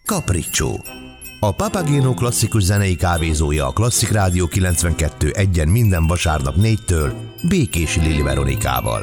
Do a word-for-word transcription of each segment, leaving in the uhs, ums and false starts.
Capriccio. A Papageno klasszikus zenei kávézója a Klasszik Rádió kilencvenkettő egyen minden vasárnap négytől Békési Lili Veronikával.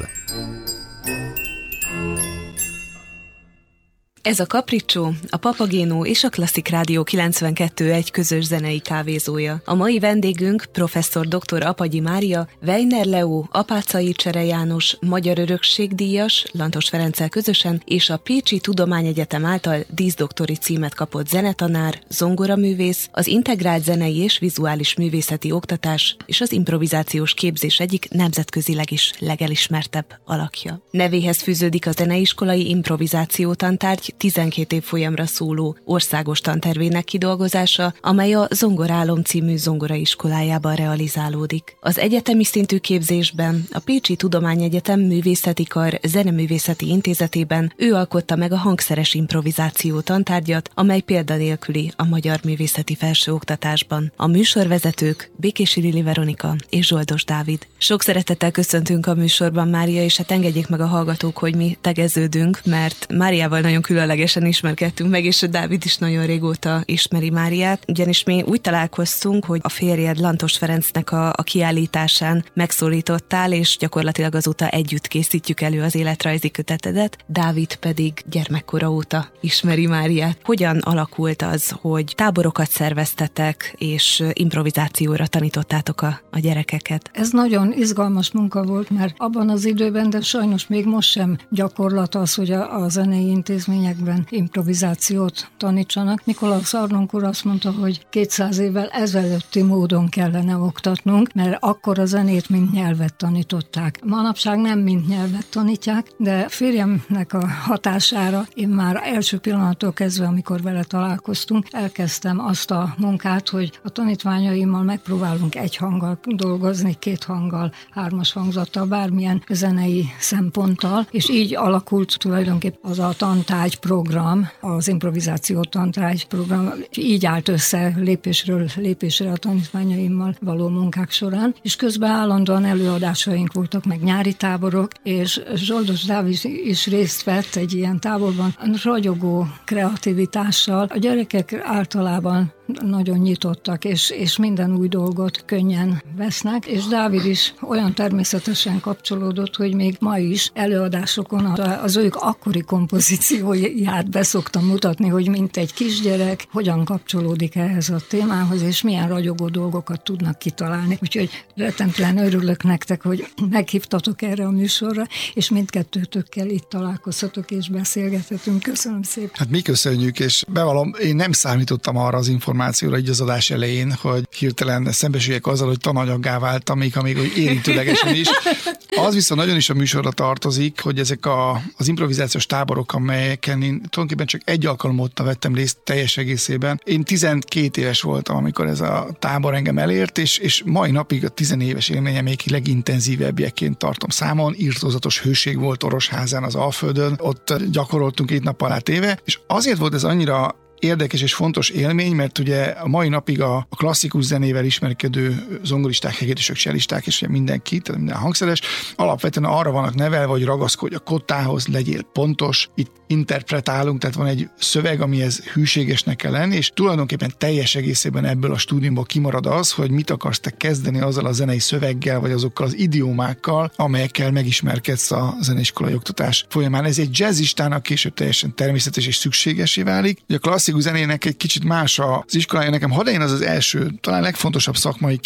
Ez a Capriccio, a Papageno és a Klasszik Rádió kilencvenkettő egy közös zenei kávézója. A mai vendégünk professzor dr. Apagyi Mária, Weiner Leó, Apáczai Csere János, Magyar Örökségdíjas, Lantos Ferenccel közösen, és a Pécsi Tudományegyetem által díszdoktori címet kapott zenetanár, zongoraművész, az integrált zenei és vizuális művészeti oktatás és az improvizációs képzés egyik nemzetközileg is legelismertebb alakja. Nevéhez fűződik a zeneiskolai improvizáció tantárgy tizenkét évfolyamra szóló országos tantervének kidolgozása, amely a Zongorálom című zongoraiskolájában realizálódik. Az egyetemi szintű képzésben a Pécsi Tudományegyetem Művészeti Kar Zeneművészeti Intézetében ő alkotta meg a hangszeres improvizáció tantárgyat, amely példanélküli a magyar művészeti felsőoktatásban. A műsorvezetők Békési Lili Veronika és Zsoldos Dávid. Sok szeretettel köszöntünk a műsorban, Mária, és hát engedjék meg a hallgatók, hogy mi tegeződünk, mert Máriával nagyon különlegesen ismerkedtünk meg, és a Dávid is nagyon régóta ismeri Máriát, ugyanis mi úgy találkoztunk, hogy a férjed Lantos Ferencnek a, a kiállításán megszólítottál, és gyakorlatilag azóta együtt készítjük elő az életrajzi kötetedet, Dávid pedig gyermekkora óta ismeri Máriát. Hogyan alakult az, hogy táborokat szerveztetek, és improvizációra tanítottátok a, a gyerekeket? Ez nagyon izgalmas munka volt, mert abban az időben, de sajnos még most sem gyakorlat az, hogy a, a zenei intézményekben improvizációt tanítsanak. Nikolaus Arnonk úr azt mondta, hogy kétszáz évvel ezelőtti módon kellene oktatnunk, mert akkor a zenét mint nyelvet tanították. Manapság nem mint nyelvet tanítják, de férjemnek a hatására én már első pillanattól kezdve, amikor vele találkoztunk, elkezdtem azt a munkát, hogy a tanítványaimmal megpróbálunk egy hanggal dolgozni, két hanggal, hármas hangzattal, bármilyen zenei szemponttal, és így alakult tulajdonképpen az a tantárgy program, az improvizáció tantárgy program, így állt össze lépésről lépésre a tanítványaimmal való munkák során, és közben állandóan előadásaink voltak, meg nyári táborok, és Zsoldos Dávid is részt vett egy ilyen táborban, ragyogó kreativitással. A gyerekek általában nagyon nyitottak, és, és minden új dolgot könnyen vesznek, és Dávid is olyan természetesen kapcsolódott, hogy még ma is előadásokon az ők akkori kompozícióját beszoktam mutatni, hogy mint egy kisgyerek, hogyan kapcsolódik ehhez a témához, és milyen ragyogó dolgokat tudnak kitalálni. Úgyhogy rettentően örülök nektek, hogy meghívtatok erre a műsorra, és mindkettőtökkel itt találkozhatok és beszélgethetünk. Köszönöm szépen. Hát mi köszönjük, és bevallom, én nem számítottam arra az információra így az adás elején, hogy hirtelen szembesüljek azzal, hogy tananyaggá váltam, még amíg hogy érintőlegesen is. Az viszont nagyon is a műsorra tartozik, hogy ezek a, az improvizációs táborok, amelyeken én tulajdonképpen csak egy alkalommal vettem részt teljes egészében. Én tizenkét éves voltam, amikor ez a tábor engem elért, és, és mai napig a tizenéves élményem még legintenzívebbjeként tartom számon. Irtózatos hőség volt Orosházán, az Alföldön, ott gyakoroltunk két nap alá téve, és azért volt ez annyira érdekes és fontos élmény, mert ugye a mai napig a, a klasszikus zenével ismerkedő zongoristák, hegedűsök, csellisták, és ugye mindenki, tehát minden hangszeres, alapvetően arra vannak nevelve, hogy ragaszkodj a kottához, legyél pontos, itt interpretálunk, tehát van egy szöveg, amihez hűségesnek kell lenni, és tulajdonképpen teljes egészében ebből a stúdiumból kimarad az, hogy mit akarsz te kezdeni azzal a zenei szöveggel, vagy azokkal az idiomákkal, amelyekkel megismerkedsz a zeneiskolai oktatás folyamán. Ez egy jazzistának később teljesen természetes és szükségesé válik. Ugye a klasszikus zenének egy kicsit más az iskolája. Nekem hadd legyen az az első, talán legfontosabb szakmai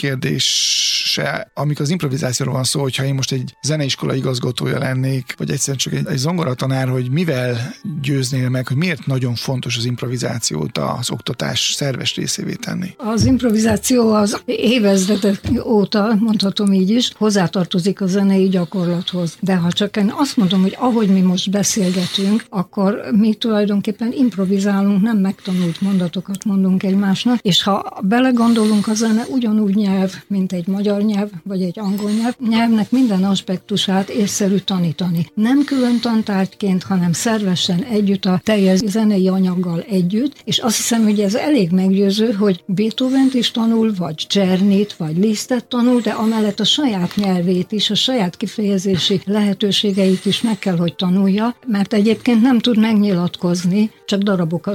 kérdése, amikor az improvizációról van szó, hogyha én most egy zeneiskola igazgatója lennék, vagy egyszerűen csak egy, egy zongoratanár, hogy mivel győznél meg, hogy miért nagyon fontos az improvizációt az oktatás szerves részévé tenni? Az improvizáció az évezredek óta, mondhatom így is, hozzátartozik a zenei gyakorlathoz. De ha csak én azt mondom, hogy ahogy mi most beszélgetünk, akkor mi tulajdonképpen improvizálunk, nem megtanult mondatokat mondunk egymásnak, és ha belegondolunk, a zene ugyanúgy nyelv, mint egy magyar nyelv, vagy egy angol nyelv, nyelvnek minden aspektusát észszerű tanítani. Nem külön tantárgyként, hanem szervesen együtt a teljes zenei anyaggal együtt, és azt hiszem, hogy ez elég meggyőző, hogy Beethovent is tanul, vagy Czernit, vagy Lisztet tanul, de amellett a saját nyelvét is, a saját kifejezési lehetőségeit is meg kell, hogy tanulja, mert egyébként nem tud megnyilatkozni, csak darabokat, hogy így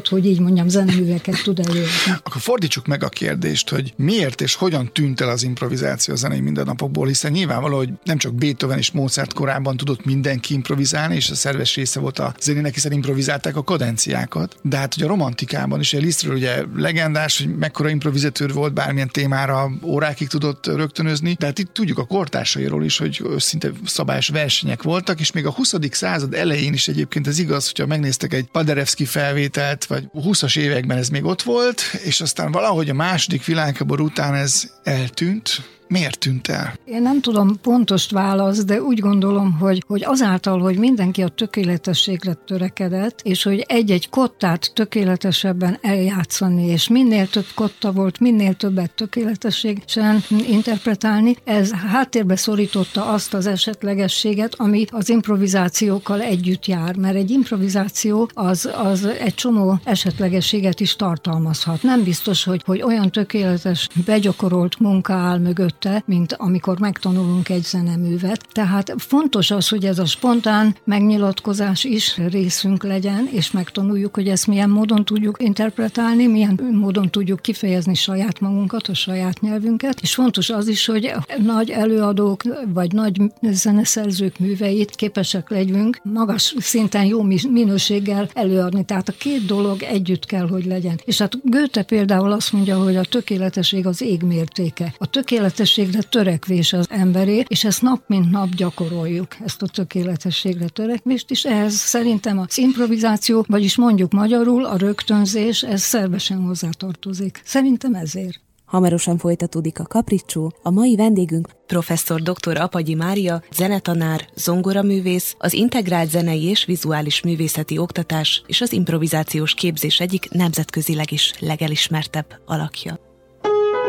mondjam, zeneműveket tud előadni. Akkor fordítsuk meg a kérdést, hogy miért és hogyan tűnt el az improvizáció a zenei mindennapokból, hiszen nyilvánvaló, hogy nem csak Beethoven és Mozart korában tudott mindenki improvizálni, és a szerves része volt a zenének, hiszen improvizálták a kadenciákat. De hát ugye a romantikában is, a Lisztről ugye legendás, hogy mekkora improvizatőr volt, bármilyen témára órákig tudott rögtönözni, de hát itt tudjuk a kortársairól is, hogy szinte szabályos versenyek voltak, és még a huszadik század elején is egyébként ez igaz, hogyha megnéztek egy Paderewski felvételt, vagy húszas években ez még ott volt, és aztán valahogy a második világháború után ez eltűnt. Miért tűnt el? Én nem tudom pontos választ, de úgy gondolom, hogy, hogy azáltal, hogy mindenki a tökéletességre törekedett, és hogy egy-egy kottát tökéletesebben eljátszani, és minél több kotta volt, minél többet tökéletességesen interpretálni, ez háttérbe szorította azt az esetlegességet, ami az improvizációkkal együtt jár, mert egy improvizáció az, az egy csomó esetlegességet is tartalmazhat. Nem biztos, hogy, hogy olyan tökéletes, begyakorolt munka áll mögött, mint amikor megtanulunk egy zeneművet. Tehát fontos az, hogy ez a spontán megnyilatkozás is részünk legyen, és megtanuljuk, hogy ezt milyen módon tudjuk interpretálni, milyen módon tudjuk kifejezni saját magunkat, a saját nyelvünket, és fontos az is, hogy nagy előadók, vagy nagy zeneszerzők műveit képesek legyünk magas szinten jó minőséggel előadni. Tehát a két dolog együtt kell, hogy legyen. És hát Goethe például azt mondja, hogy a tökéletesség az ég mértéke. A tökéletességre törekvés az emberé, és ezt nap mint nap gyakoroljuk, ezt a tökéletességre törekvést, és ehhez szerintem az improvizáció, vagyis mondjuk magyarul a rögtönzés, ez szervesen hozzátartozik. Szerintem ezért. Hamarosan folytatódik a Kapricsó. A mai vendégünk professzor dr. Apagyi Mária, zenetanár, zongoraművész, az integrált zenei és vizuális művészeti oktatás és az improvizációs képzés egyik nemzetközileg is legelismertebb alakja.